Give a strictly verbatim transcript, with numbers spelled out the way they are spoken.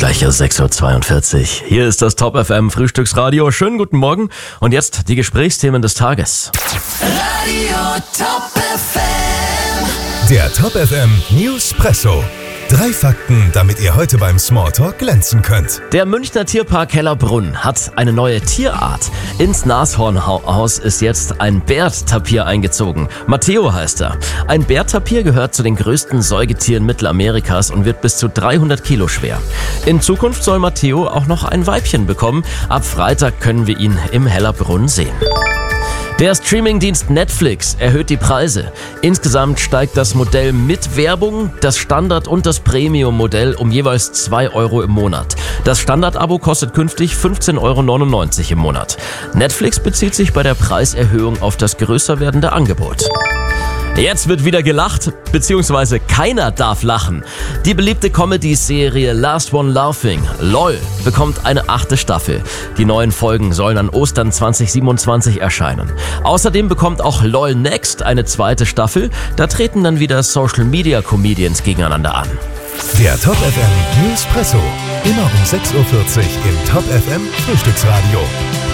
Gleich sechs Uhr zweiundvierzig. Hier ist das Top F M Frühstücksradio. Schönen guten Morgen. Und jetzt die Gesprächsthemen des Tages. Radio Top F M. Der Top F M Newspresso. Drei Fakten, damit ihr heute beim Smalltalk glänzen könnt. Der Münchner Tierpark Hellerbrunn hat eine neue Tierart. Ins Nashornhaus ist jetzt ein Bärtapir eingezogen. Matteo heißt er. Ein Bärtapir gehört zu den größten Säugetieren Mittelamerikas und wird bis zu dreihundert Kilo schwer. In Zukunft soll Matteo auch noch ein Weibchen bekommen. Ab Freitag können wir ihn im Hellerbrunn sehen. Der Streamingdienst Netflix erhöht die Preise. Insgesamt steigt das Modell mit Werbung, das Standard- und das Premium-Modell um jeweils zwei Euro im Monat. Das Standard-Abo kostet künftig fünfzehn Euro neunundneunzig im Monat. Netflix bezieht sich bei der Preiserhöhung auf das größer werdende Angebot. Jetzt wird wieder gelacht, beziehungsweise keiner darf lachen. Die beliebte Comedy-Serie Last One Laughing, LOL, bekommt eine achte Staffel. Die neuen Folgen sollen an Ostern zwanzig siebenundzwanzig erscheinen. Außerdem bekommt auch LOL Next eine zweite Staffel. Da treten dann wieder Social-Media-Comedians gegeneinander an. Der Top F M Newspresso. Immer um sechs Uhr vierzig im Top F M Frühstücksradio.